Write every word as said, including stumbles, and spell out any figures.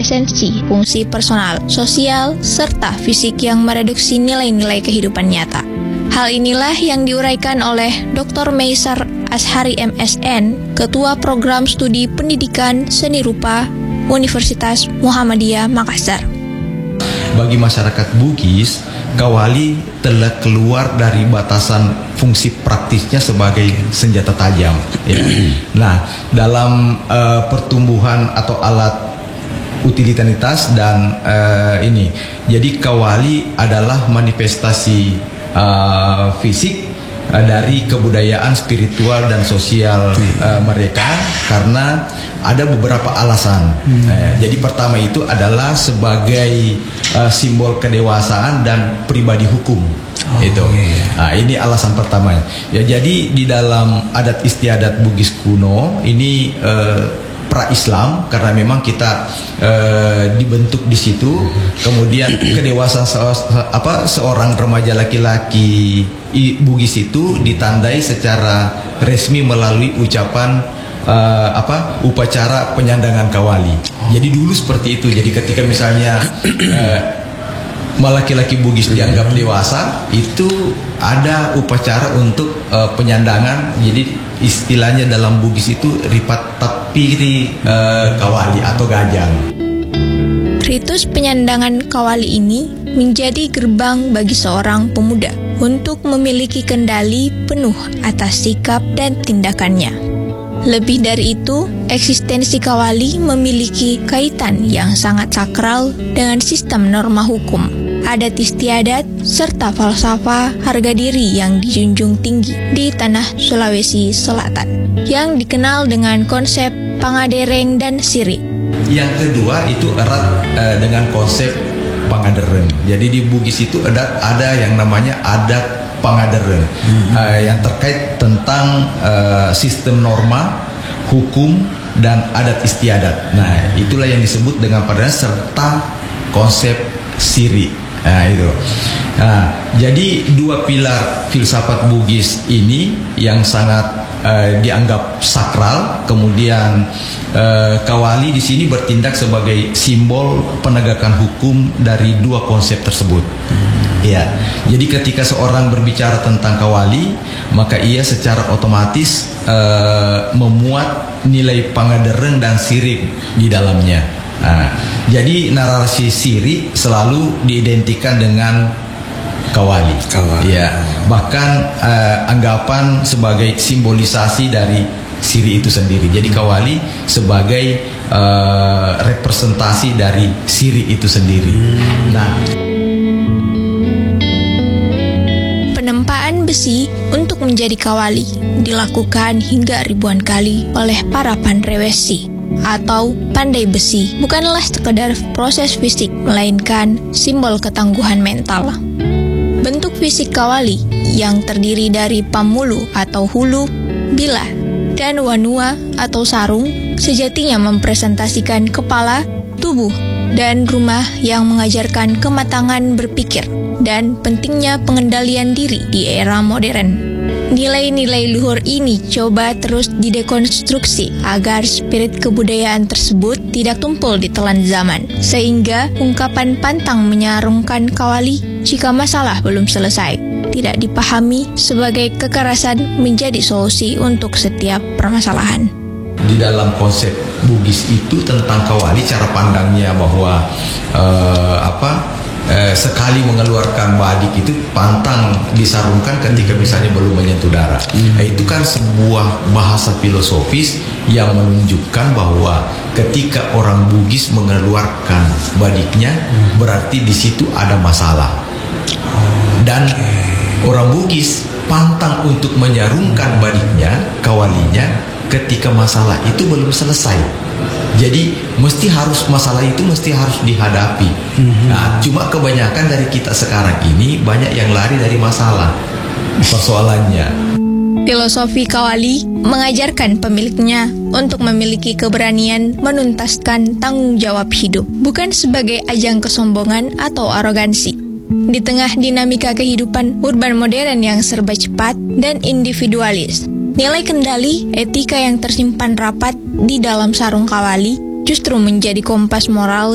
esensi fungsi personal, sosial, serta fisik yang mereduksi nilai-nilai kehidupan nyata. Hal inilah yang diuraikan oleh Doktor Meisar Ashari M S.N, Ketua Program Studi Pendidikan Seni Rupa Universitas Muhammadiyah Makassar. Bagi masyarakat Bugis, kawali telah keluar dari batasan fungsi praktisnya sebagai senjata tajam. Ya. Nah, dalam uh, pertumbuhan atau alat utilitaritas dan uh, ini, jadi kawali adalah manifestasi uh, fisik uh, dari kebudayaan spiritual dan sosial uh, mereka karena ada beberapa alasan. Hmm. Eh, jadi pertama itu adalah sebagai uh, simbol kedewasaan dan pribadi hukum. Oh, itu. Yeah. Nah, ini alasan pertamanya. Ya, jadi di dalam adat istiadat Bugis kuno ini uh, pra-Islam karena memang kita uh, dibentuk di situ. Kemudian kedewasaan se apa seorang remaja laki-laki Bugis itu ditandai secara resmi melalui ucapan Uh, apa upacara penyandangan kawali. Jadi dulu seperti itu. Jadi ketika misalnya uh, laki-laki Bugis dianggap dewasa, itu ada upacara untuk uh, penyandangan. Jadi istilahnya dalam Bugis itu ripat tapiri uh, kawali atau gajang. Ritus penyandangan kawali ini menjadi gerbang bagi seorang pemuda untuk memiliki kendali penuh atas sikap dan tindakannya. Lebih dari itu, eksistensi kawali memiliki kaitan yang sangat sakral dengan sistem norma hukum, adat istiadat, serta falsafah harga diri yang dijunjung tinggi di tanah Sulawesi Selatan, yang dikenal dengan konsep pangadereng dan siri. Yang kedua itu erat uh, dengan konsep pangadereng. Jadi di Bugis itu ada, ada yang namanya adat pangadereng, hmm. uh, yang terkait tentang uh, sistem norma, hukum, dan adat istiadat. Nah, itulah yang disebut dengan padanya serta konsep siri. Nah, itu. Nah, jadi dua pilar filsafat Bugis ini yang sangat uh, dianggap sakral, kemudian uh, kawali di sini bertindak sebagai simbol penegakan hukum dari dua konsep tersebut. Ya, jadi ketika seorang berbicara tentang kawali, maka ia secara otomatis uh, memuat nilai pangadereng dan siri di dalamnya. Nah, jadi narasi siri selalu diidentikan dengan kawali. Kawali. Ya, bahkan uh, anggapan sebagai simbolisasi dari siri itu sendiri. Jadi kawali sebagai uh, representasi dari siri itu sendiri. Hmm. Nah. Penempaan besi untuk menjadi kawali dilakukan hingga ribuan kali oleh para pandrewesi atau pandai besi. Bukanlah sekedar proses fisik, melainkan simbol ketangguhan mental. Bentuk fisik kawali yang terdiri dari pamulu atau hulu, bilah, dan wanua atau sarung sejatinya mempresentasikan kepala, tubuh, dan rumah yang mengajarkan kematangan berpikir dan pentingnya pengendalian diri di era modern. Nilai-nilai luhur ini coba terus didekonstruksi agar spirit kebudayaan tersebut tidak tumpul di telan zaman, sehingga ungkapan pantang menyarungkan kawali jika masalah belum selesai tidak dipahami sebagai kekerasan menjadi solusi untuk setiap permasalahan. Di dalam konsep Bugis itu tentang kawali, cara pandangnya bahwa uh, apa uh, sekali mengeluarkan badik itu pantang disarungkan ketika misalnya belum menyentuh darah. Hmm. Nah, itu kan sebuah bahasa filosofis yang menunjukkan bahwa ketika orang Bugis mengeluarkan badiknya, hmm. berarti di situ ada masalah. Dan orang Bugis pantang untuk menyarungkan badiknya, kawalinya, ketika masalah itu belum selesai. Jadi mesti harus masalah itu mesti harus dihadapi. Mm-hmm. Nah, cuma kebanyakan dari kita sekarang ini banyak yang lari dari masalah persoalannya. Filosofi kawali mengajarkan pemiliknya untuk memiliki keberanian menuntaskan tanggung jawab hidup, bukan sebagai ajang kesombongan atau arogansi. Di tengah dinamika kehidupan urban modern yang serba cepat dan individualis, nilai kendali, etika yang tersimpan rapat di dalam sarung kawali justru menjadi kompas moral